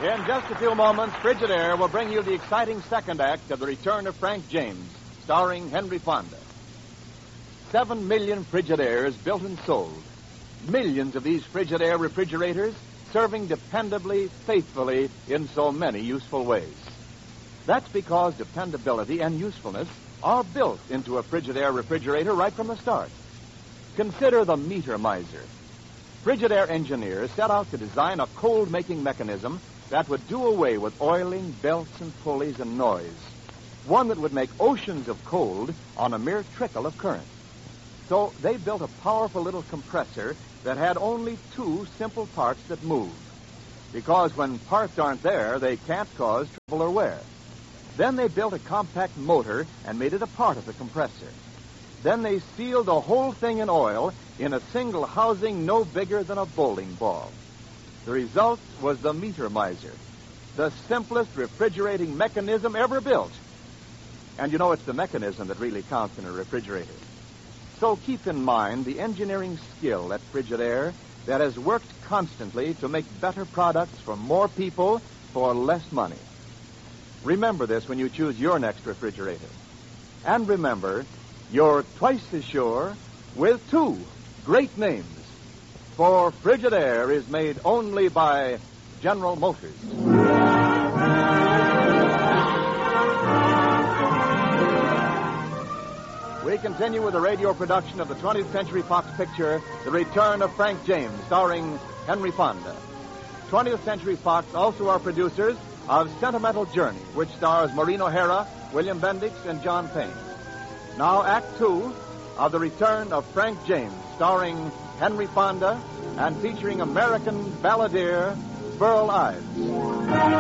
In just a few moments, Frigidaire will bring you the exciting second act of The Return of Frank James, starring Henry Fonda. 7 million Frigidaires built and sold. Millions of these Frigidaire refrigerators serving dependably, faithfully in so many useful ways. That's because dependability and usefulness are built into a Frigidaire refrigerator right from the start. Consider the meter miser. Frigidaire engineers set out to design a cold-making mechanism that would do away with oiling, belts and pulleys and noise. One that would make oceans of cold on a mere trickle of current. So they built a powerful little compressor that had only 2 simple parts that move. Because when parts aren't there, they can't cause trouble or wear. Then they built a compact motor and made it a part of the compressor. Then they sealed the whole thing in oil in a single housing no bigger than a bowling ball. The result was the meter miser, the simplest refrigerating mechanism ever built. And you know, it's the mechanism that really counts in a refrigerator. So keep in mind the engineering skill at Frigidaire that has worked constantly to make better products for more people for less money. Remember this when you choose your next refrigerator. And remember, you're twice as sure with 2 great names. For Frigidaire is made only by General Motors. We continue with the radio production of the 20th Century Fox picture, The Return of Frank James, starring Henry Fonda. 20th Century Fox also are producers of Sentimental Journey, which stars Maureen O'Hara, William Bendix, and John Payne. Now, Act 2 of The Return of Frank James, starring Henry Fonda and featuring American balladeer Burl Ives.